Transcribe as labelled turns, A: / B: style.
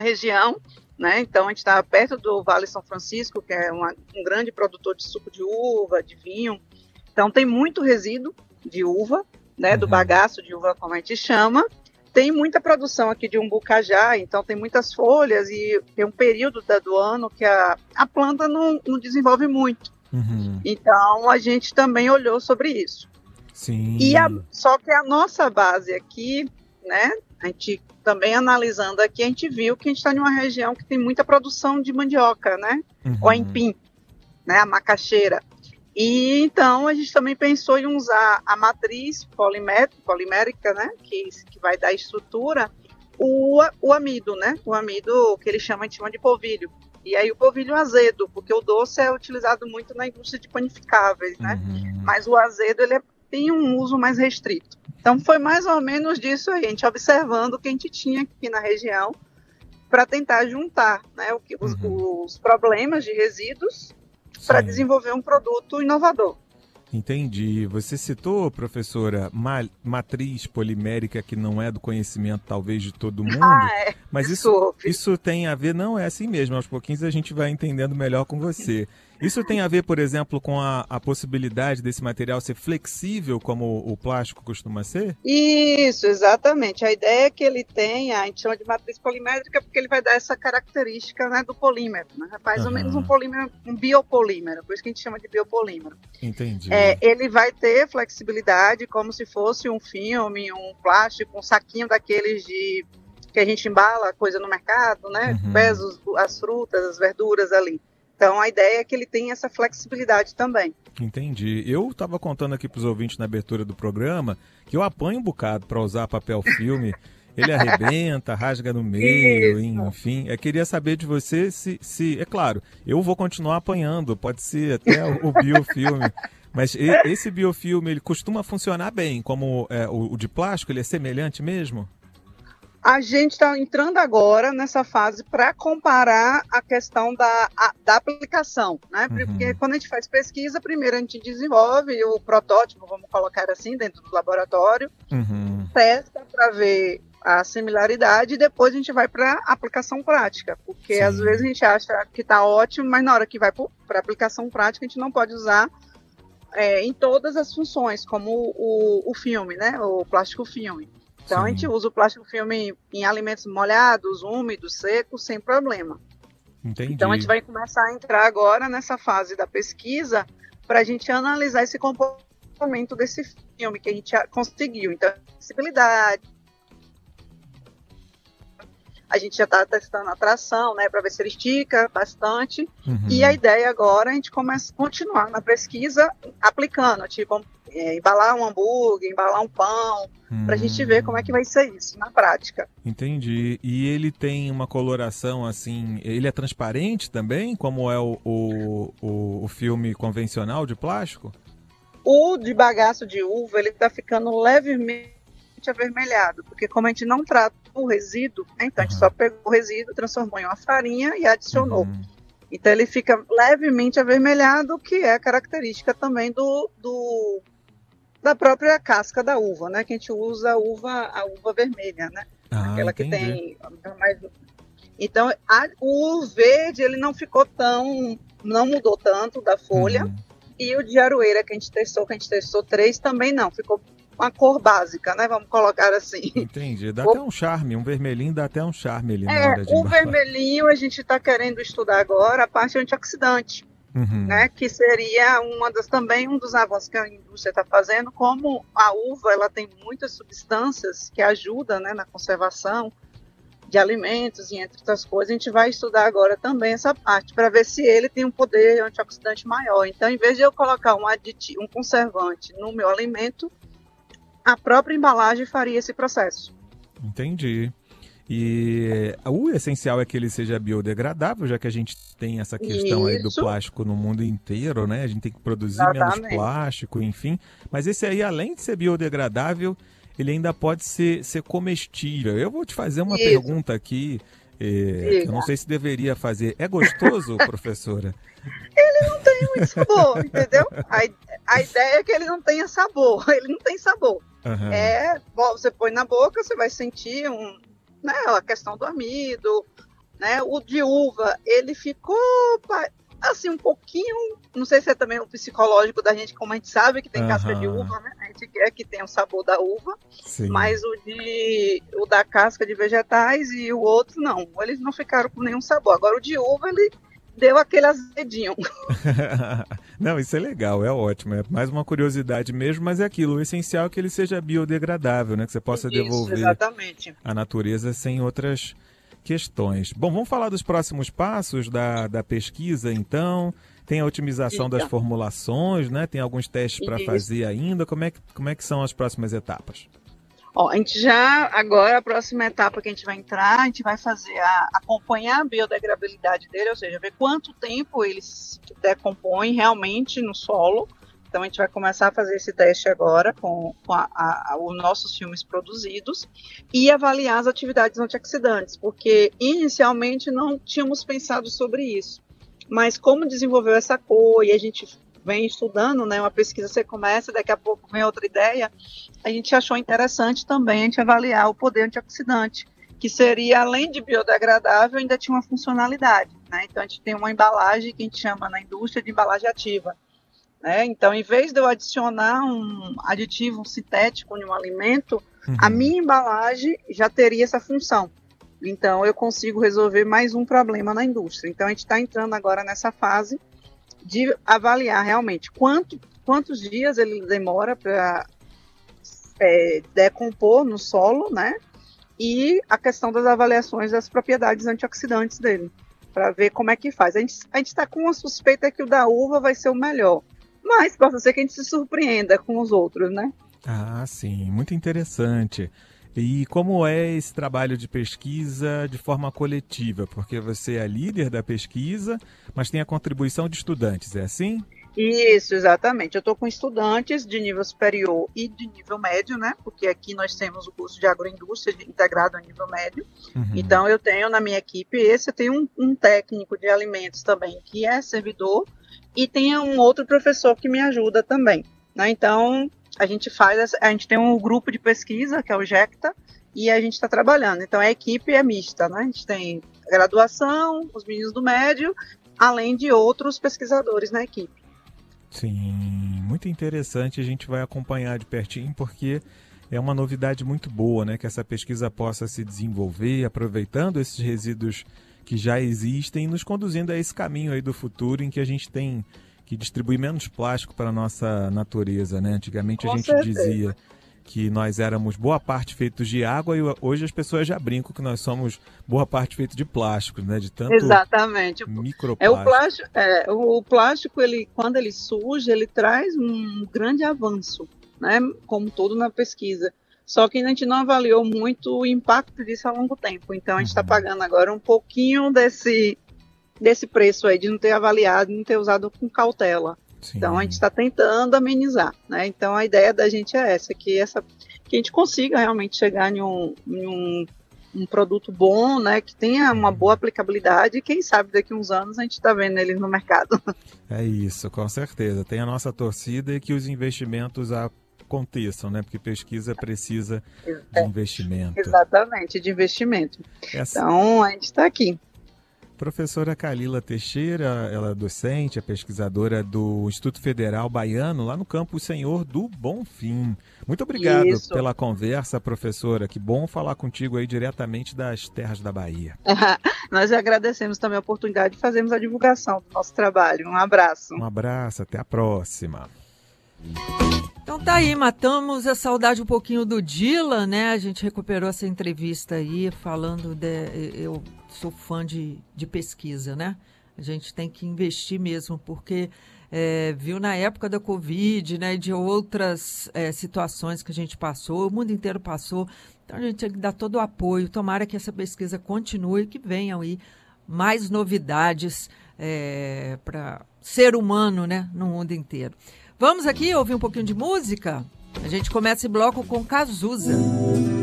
A: região, né? Então a gente está perto do Vale São Francisco, que é um grande produtor de suco de uva, de vinho. Então tem muito resíduo de uva, né? Do bagaço de uva, como a gente chama. Tem muita produção aqui de umbu-cajá, então tem muitas folhas e tem um período do ano que a planta não desenvolve muito. Então a gente também olhou sobre isso.
B: Sim.
A: Só que a nossa base aqui, né? A gente também analisando aqui, a gente viu que a gente está em uma região que tem muita produção de mandioca, né? O aipim, né? A macaxeira. E então a gente também pensou em usar a matriz polimérica, né? Que vai dar estrutura, o amido, né? O amido que a gente chama de polvilho. E aí o polvilho azedo, porque o doce é utilizado muito na indústria de panificáveis, né? Mas o azedo tem um uso mais restrito. Então foi mais ou menos disso aí, a gente observando o que a gente tinha aqui na região para tentar juntar, né, os problemas de resíduos para desenvolver um produto inovador.
B: Entendi. Você citou, professora, matriz polimérica, que não é do conhecimento talvez de todo mundo, mas isso tem a ver, não é assim mesmo, aos pouquinhos a gente vai entendendo melhor com você. Isso tem a ver, por exemplo, com a possibilidade desse material ser flexível, como o plástico costuma ser?
A: Isso, exatamente. A ideia é que ele tenha, a gente chama de matriz polimérica, porque ele vai dar essa característica, né, do polímero, né? Mais ou menos um polímero, um biopolímero, por isso que a gente chama de biopolímero.
B: Entendi.
A: Ele vai ter flexibilidade como se fosse um filme, um plástico, um saquinho daqueles que a gente embala coisa no mercado, né? Pesa as frutas, as verduras ali. Então, a ideia é que ele tenha essa flexibilidade também.
B: Entendi. Eu estava contando aqui para os ouvintes na abertura do programa que eu apanho um bocado para usar papel filme. Ele arrebenta, rasga no meio, enfim. Eu queria saber de você se... É claro, eu vou continuar apanhando, pode ser até o biofilme. Mas esse biofilme, ele costuma funcionar bem, como o de plástico, ele é semelhante mesmo?
A: A gente está entrando agora nessa fase para comparar a questão da aplicação, né? Porque quando a gente faz pesquisa, primeiro a gente desenvolve o protótipo, vamos colocar assim, dentro do laboratório, testa para ver a similaridade e depois a gente vai para a aplicação prática, porque às vezes a gente acha que está ótimo, mas na hora que vai para a aplicação prática a gente não pode usar em todas as funções, como o filme, né? O plástico filme. Então, a gente usa o plástico filme em alimentos molhados, úmidos, secos, sem problema.
B: Entendi.
A: Então, a gente vai começar a entrar agora nessa fase da pesquisa para a gente analisar esse comportamento desse filme que a gente conseguiu. Então, acessibilidade. A gente já está testando a tração, né, para ver se ele estica bastante. E a ideia agora é a gente continuar na pesquisa aplicando, tipo, embalar um hambúrguer, embalar um pão, para a gente ver como é que vai ser isso na prática.
B: Entendi. E ele tem uma coloração assim, ele é transparente também, como é o filme convencional de plástico?
A: O de bagaço de uva, ele está ficando levemente avermelhado, porque como a gente não trata o resíduo, né, então a gente só pegou o resíduo, transformou em uma farinha e adicionou. Então ele fica levemente avermelhado, que é a característica também da própria casca da uva, né? Que a gente usa a uva vermelha, né? Aquela que tem mais... Então o verde ele não mudou tanto da folha, e o de aroeira que a gente testou 3 também não, ficou uma cor básica, né? Vamos colocar assim.
B: Entendi. Dá até um charme, um vermelhinho dá até um charme ali na hora de
A: o
B: embalar.
A: vermelhinho a gente está querendo estudar agora a parte antioxidante, né? Que seria também um dos avanços que a indústria está fazendo, como a uva ela tem muitas substâncias que ajudam, né, na conservação de alimentos e entre outras coisas, a gente vai estudar agora também essa parte para ver se ele tem um poder antioxidante maior. Então, em vez de eu colocar um conservante no meu alimento, a própria embalagem faria esse processo.
B: Entendi. E o essencial é que ele seja biodegradável, já que a gente tem essa questão aí do plástico no mundo inteiro, né? A gente tem que produzir menos plástico, enfim. Mas esse aí, além de ser biodegradável, ele ainda pode ser comestível. Eu vou te fazer uma pergunta aqui, que eu não sei se deveria fazer. É gostoso, professora?
A: Ele não tem muito sabor, entendeu? A ideia é que ele não tenha sabor. Ele não tem sabor. Bom, você põe na boca, você vai sentir a questão do amido, né? O de uva, ele ficou assim um pouquinho, não sei se é também o psicológico da gente, como a gente sabe que tem casca de uva, né? A gente quer que tenha o sabor da uva, sim, mas o da casca de vegetais e o outro não, eles não ficaram com nenhum sabor. Agora o de uva, ele deu aquele azedinho.
B: Não, isso é legal, é ótimo, é mais uma curiosidade mesmo, mas é aquilo, o essencial é que ele seja biodegradável, né? Que você possa devolver
A: exatamente
B: a natureza sem outras questões. Bom, vamos falar dos próximos passos da pesquisa, então. Tem a otimização das formulações, né? Tem alguns testes para fazer ainda. Como é que são as próximas etapas?
A: A gente agora a próxima etapa que a gente vai entrar, a gente vai fazer acompanhar a biodegradabilidade dele, ou seja, ver quanto tempo ele se decompõe realmente no solo. Então a gente vai começar a fazer esse teste agora com os nossos filmes produzidos e avaliar as atividades antioxidantes, porque inicialmente não tínhamos pensado sobre isso. Mas como desenvolveu essa cor e a gente vem estudando, né, uma pesquisa você começa, daqui a pouco vem outra ideia, a gente achou interessante também a gente avaliar o poder antioxidante, que seria, além de biodegradável, ainda tinha uma funcionalidade, né? Então a gente tem uma embalagem que a gente chama na indústria de embalagem ativa. Então, em vez de eu adicionar um aditivo sintético em um alimento, a minha embalagem já teria essa função. Então, eu consigo resolver mais um problema na indústria. Então, a gente está entrando agora nessa fase de avaliar realmente quantos dias ele demora para decompor no solo, né? E a questão das avaliações das propriedades antioxidantes dele, para ver como é que faz. A gente está com uma suspeita que o da uva vai ser o melhor. Mas pode ser que a gente se surpreenda com os outros, né?
B: Ah, sim, muito interessante. E como é esse trabalho de pesquisa de forma coletiva? Porque você é a líder da pesquisa, mas tem a contribuição de estudantes, é assim?
A: Isso, exatamente. Eu estou com estudantes de nível superior e de nível médio, né? Porque aqui nós temos o curso de agroindústria integrado a nível médio. Então, eu tenho na minha equipe, eu tenho um técnico de alimentos também, que é servidor, e tem um outro professor que me ajuda também, né? Então, a gente tem um grupo de pesquisa, que é o GECTA, e a gente está trabalhando. Então, a equipe é mista, né? A gente tem graduação, os meninos do médio, além de outros pesquisadores na equipe.
B: Sim, muito interessante, a gente vai acompanhar de pertinho, porque é uma novidade muito boa, né? Que essa pesquisa possa se desenvolver, aproveitando esses resíduos que já existem, nos conduzindo a esse caminho aí do futuro, em que a gente tem que distribuir menos plástico para a nossa natureza, né? Antigamente a gente dizia que nós éramos boa parte feitos de água e hoje as pessoas já brincam que nós somos boa parte feitos de plástico, né? De tanto microplástico.
A: O plástico, quando ele surge, ele traz um grande avanço, né? Como todo na pesquisa. Só que a gente não avaliou muito o impacto disso a longo tempo. Então, a gente está pagando agora um pouquinho desse preço aí, de não ter avaliado, não ter usado com cautela. Sim. Então, a gente está tentando amenizar, né? Então, a ideia da gente é essa, que a gente consiga realmente chegar em um produto bom, né? Que tenha uma boa aplicabilidade e quem sabe daqui a uns anos a gente está vendo eles no mercado.
B: É isso, com certeza. Tem a nossa torcida e que os investimentos aconteçam, né? Porque pesquisa precisa de investimento.
A: Exatamente, de investimento. Então, a gente está aqui.
B: Professora Kalila Teixeira, ela é docente, é pesquisadora do Instituto Federal Baiano, lá no campus Senhor do Bonfim. Muito obrigado pela conversa, professora. Que bom falar contigo aí diretamente das terras da Bahia.
A: Nós agradecemos também a oportunidade de fazermos a divulgação do nosso trabalho. Um abraço.
B: Um abraço, até a próxima.
C: Então tá aí, matamos a saudade um pouquinho do Dylan, né? A gente recuperou essa entrevista aí falando eu sou fã de pesquisa, né? A gente tem que investir mesmo, porque viu na época da Covid, né? De outras situações que a gente passou, o mundo inteiro passou. Então a gente tem que dar todo o apoio. Tomara que essa pesquisa continue, que venham aí mais novidades para ser humano, né? No mundo inteiro. Vamos aqui ouvir um pouquinho de música? A gente começa esse bloco com Cazuza.